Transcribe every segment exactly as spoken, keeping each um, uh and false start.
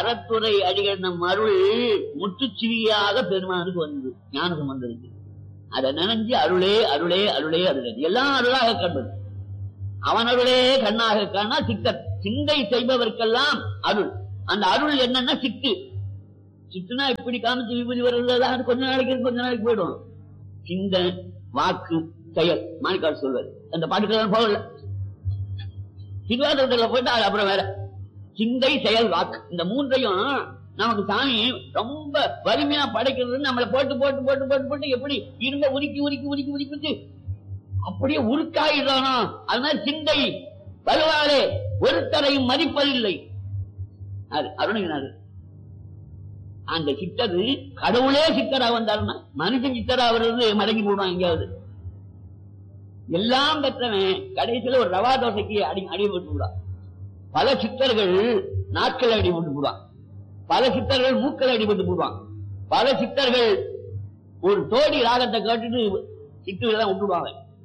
அறத்துறை அடிகள் நம் அருள் முற்றுச்சிவியாக பெருமானுக்கு வந்தது ஞானம் வந்திருக்கு. அதை நினைஞ்சு அருளே அருளே அருளே அருளே எல்லாம் அருளாக கண்டது. அவன் அருளே கண்ணாக காணா சித்தர். சிந்தை செய்பவர்க்கெல்லாம் அருள். அந்த அருள் என்னன்னா சித்து. சித்துனா இப்படி காமிச்சு விபூதி வருவதா கொஞ்ச நாளைக்கு கொஞ்ச நாளைக்கு போயிடும். சிந்தை வாக்கு செயல் மாணிக்கால் சொல்வார். அந்த பாட்டுக்கெல்லாம் போகல. திருவாதிரத்துல போயிட்டு அது அப்புறம் வேற. சிந்தை செயல் வாக்கு இந்த மூன்றையும் நமக்கு சாமி ரொம்ப வலிமையா படைக்கிறது. நம்மளை போட்டு போட்டு போட்டு போட்டு போட்டு எப்படி இருந்த உருக்கி உருக்கி உருக்கி உருக்கிட்டு அப்படியே உருக்காயிடறானோ அது மாதிரி சிந்தை வலுவாலே ஒருத்தரையும் மதிப்பதில்லை. அது அருணகிரிநாதர். அந்த சித்தரு கடவுளே சித்தரா வந்தாருன்னா மனுஷன் சித்தரா வர்றது மடங்கி போடுவான். எங்கேயாவது எல்லாம் பெற்றவன் கடைசியில ஒரு ரவா தோசைக்கு அடி அடிபட்டு போடுவான். பல சித்தர்கள் நாட்கள் அடிபட்டு போடுவான். பல சித்தர்கள் மூக்கள் அடிபட்டு போடுவான். பல சித்தர்கள் ஒரு தோடி ராகத்தை கேட்டுட்டு சித்துலாம் விட்டுடுவாங்க.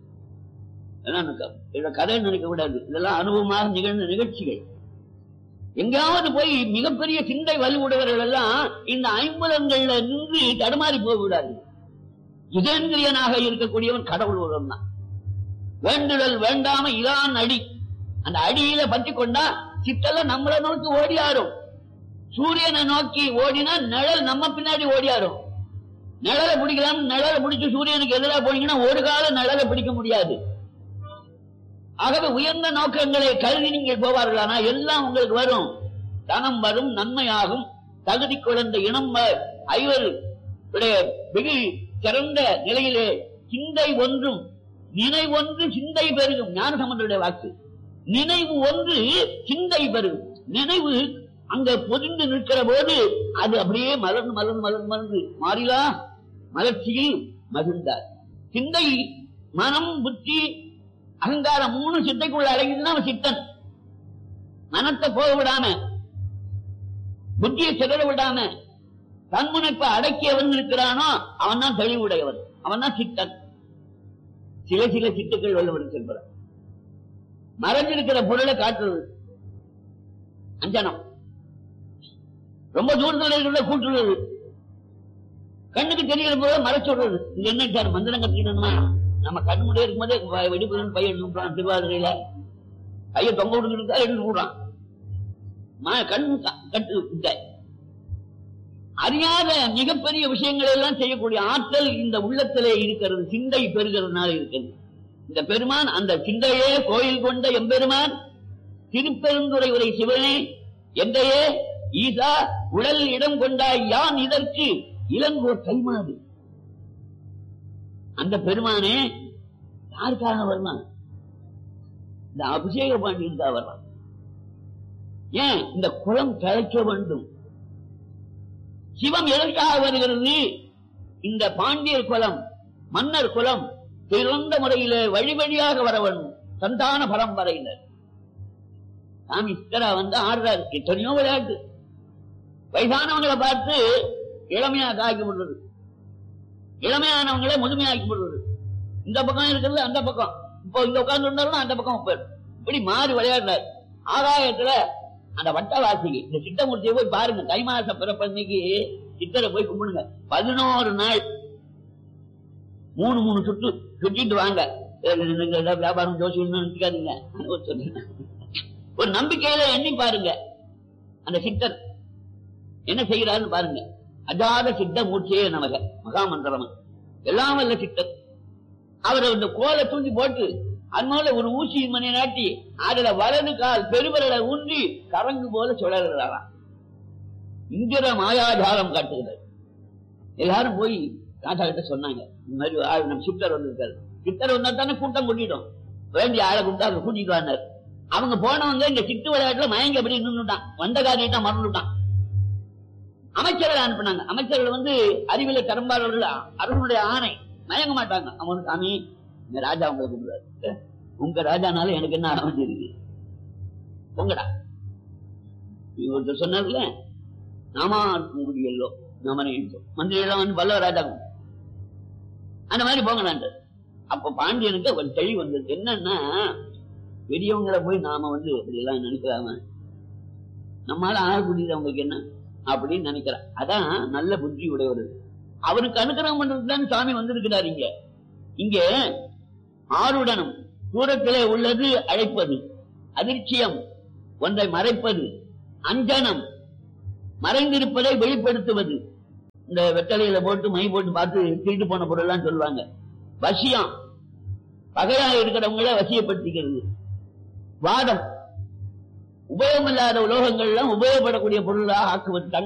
கதை நினைக்க கூடாது. இதெல்லாம் அனுபவமாக நிகழ்ந்த நிகழ்ச்சிகள். எங்காவது போய் மிகப்பெரிய சிந்தை வலுவுடையவர்கள் எல்லாம் இந்த ஐம்புலங்கள்ல நின்று தடுமாறி போகக்கூடாது. இதேந்திரியனாக இருக்கக்கூடியவன் கடவுள் ஒருவன் தான். வேண்டுதல் வேண்டாம இதான் அடி. அந்த அடியில பற்றி கொண்டா சித்தல நம்மளை நோக்கி ஓடியாரும். சூரியனை நோக்கி ஓடினா நிழல் நம்ம பின்னாடி ஓடியாரும். நிழலை பிடிக்கலாம். நிழலை பிடிச்சு சூரியனுக்கு எதிராக போனீங்கன்னா ஒரு கால நிழலை பிடிக்க முடியாது. ஆகவே உயர்ந்த நோக்கங்களை கருதி நீங்கள் போவார்களானா எல்லாம் உங்களுக்கு வரும். தனம் வரும், நன்மையாகும், தகுதி குழந்தை இனம் ஐவர் வெகு சிறந்த நிலையிலே சிந்தை ஒன்றும் நினைவொன்று சிந்தை பெருகும். ஞானசம்பந்தருடைய வாக்கு. நினைவு ஒன்று சிந்தை பெருகும். நினைவு அங்க பொதிந்து நிற்கிற போது அது அப்படியே மலர்ந்து மலர்ந்து மலர்ந்து மலர்ந்து மாறிலா மலர்ச்சியில் மகிழ்ந்தார். சிந்தை மனம் புத்தி அகங்காரம் மூணு சித்தைக்குள்ள அடங்கிதுன்னா அவன் சித்தன். மனத்தை போக விடாம புத்தியை சிதற விடாம தன்முனைப்பை அடக்கியவன் இருக்கிறானோ அவன் தான் தெளிவுடையவன். அவன் தான் சித்தன். சில சில சித்துக்கள் வல்லவன் செல்பவர். மறைஞ்சிருக்கிற பொருளை காட்டுறது அஞ்சனம். ரொம்ப தூரத்தில் இருக்கிறத கூட்டுறது. கண்ணுக்கு தெரிகிற போது மறைச்சுடுறது. இது என்ன சார் மந்திரம் கட்டிக்கணும்னா நம்ம கண்ணு முடிய இருக்கும்போதே வெடிப்பு பையன் எடுத்துறான். திருவாதிரையில பைய தொங்க விடுக்கிறதுக்காக எடுத்து விடுறான். கண் கட்டு அறியாத மிகப்பெரிய விஷயங்கள் எல்லாம் செய்யக்கூடிய ஆற்றல் இந்த உள்ளத்திலே இருக்கிறது. சிந்தை பெறுகிறதுனால இருக்கிறது. இந்த பெருமான் அந்த சிந்தையே கோயில் கொண்ட எம்பெருமான் திருப்பெருந்துறை உரை சிவனே எந்தையே ஈசா உடல் இடம் கொண்டாய் யான் இதற்கு இளங்கோர் கைமாறு. அந்த பெருமானே யாருக்காக வருவான்? இந்த அபிஷேக பாண்டியனுக்காக வருவான். ஏன் இந்த குலம் கலைக்க வேண்டும்? சிவம் எதற்காக வருகிறது? இந்த பாண்டியர் குலம் மன்னர் குலம் சிறந்த முறையிலே வழி வழியாக வர வேண்டும். சந்தான பரம்பரையினர் சாமி சித்தரா வந்து ஆடுறாரு. எத்தனையோ விளையாட்டு. வயசானவங்களை பார்த்து இளமையாக ஆக்கி விடுறது, இளமையானவங்களே முதுமையாக்கி விடுறது. இந்த பக்கம் இருக்கிறது அந்த பக்கம். இப்போ இங்க உட்கார்ந்து இருந்தாலும் அந்த பக்கம் போயிடும். இப்படி மாறி விளையாடுறாரு. ஆகாயத்துல அந்த வட்டவாசிக்கு இந்த சித்தமூர்த்தியை போய் பாருங்க. தை மாச பிறப்பன்னைக்கு சித்தரை போய் கும்பிடுங்க. பதினோரு நாள் மூணு மூணு சுற்று சுற்றிட்டு வாங்க. வியாபாரம் ஜோசியம் நினைச்சுக்காதீங்க. ஒரு நம்பிக்கையில எண்ணி பாருங்க. அந்த சித்தர் என்ன செய்யறாருன்னு பாருங்க. அஜாத சித்த மூர்த்தியே நமக மகாமந்திரமன் எல்லாம் வல்ல சித்தர். அவரை இந்த கோலை தூண்டி போட்டு அதனால ஒரு ஊசி மணி நாட்டி அதுல வலது கால் பெருவரலை ஊன்றி கரங்கு போல சுழறாராம். இந்திர மாயாஜாலம் காட்டுகிறார். எல்லாரும் போய் ராஜா கிட்ட சொன்னாங்க, இந்த மாதிரி ஆள் நம்ம சித்தர் வந்திருக்காரு. சித்தர் வந்தா தானே கூட்டம் கூட்டிட்டோம். வேண்டிய ஆளை கூட்டா அதை கூட்டிட்டு வந்தார். அவங்க போனவங்க இந்த சித்து விளையாட்டுல மயங்கி அப்படி நின்றுட்டான். வந்த காரியத்தை மறந்துட்டான். அமைச்சர்கள் அனுப்பினாங்க. அமைச்சர்கள் வந்து அறிவில திறம்பாளர்கள் அரசனுடைய ஆணை மயங்க மாட்டாங்க. அவன் சாமி இந்த ராஜா உங்களை கூப்பிடுறாரு. உங்க ராஜானால எனக்கு என்ன அமைஞ்சிருக்கு உங்கடா சொன்னார்ல. நாமா குடியல்லோ நாம மந்திரி எல்லாம் வந்து பல்லவ ராஜா அந்த மாதிரி போங்க. அப்ப பாண்டியனுக்கு ஒரு தெளிவு வந்தது. என்னன்னா பெரியவங்களை போய் நாம வந்து அப்படி எல்லாம் நினைக்கலாம நம்மளால ஆகக்கூடியது அவங்களுக்கு என்ன அப்படின்னு நினைக்கிறார். அதான் நல்ல புத்தி உடையவர். அவருக்கு அனுகிரகம் பண்றதுக்கு தான் சாமி வந்திருக்கிறார். இங்க இங்கே ஆருடனும் தூரத்திலே உள்ளது அழைப்பது, அதிர்ச்சியம் ஒன்றை மறைப்பது, அஞ்சனம் மறைந்திருப்பதை வெளிப்படுத்துவது. இந்த வெத்தலையில போட்டு மை போட்டு பார்த்து திருட்டு போன பொருள் எல்லாம் சொல்லுவாங்க. வசியம் பகையா இருக்கிறவங்கள வசியப்படுத்திக்கிறது. வாதம் உபயோகமில்லாத உலோகங்கள் எல்லாம் உபயோகப்படக்கூடிய பொருளாக ஆக்குவது.